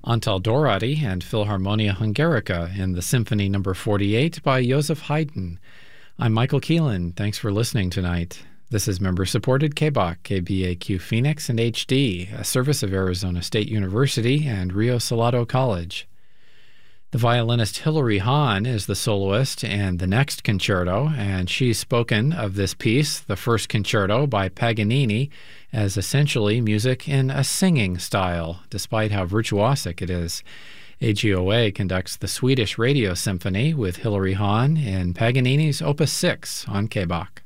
Antal Dorati and Philharmonia Hungarica in the Symphony No. 48 by Joseph Haydn. I'm Michael Keelan. Thanks for listening tonight. This is member-supported KBAQ, KBAQ Phoenix and HD, a service of Arizona State University and Rio Salado College. The violinist Hilary Hahn is the soloist in the next concerto, and she's spoken of this piece, the first concerto by Paganini, as essentially music in a singing style, despite how virtuosic it is. AGOA conducts the Swedish Radio Symphony with Hilary Hahn in Paganini's Opus 6 on KBAQ.